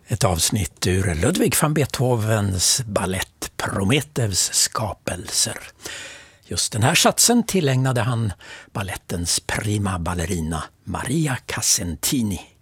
Ett avsnitt ur Ludwig van Beethovens ballett Prometheus skapelser. Just den här satsen tillägnade han ballettens prima ballerina Maria Casentini.